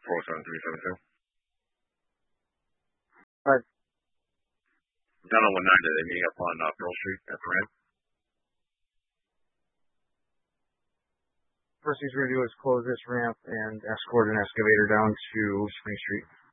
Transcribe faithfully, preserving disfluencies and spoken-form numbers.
four seven three seven two. All right. Down on one ninety, they meeting up on uh, Pearl Street at the ramp. First thing's we're going to do is close this ramp and escort an excavator down to Spring Street.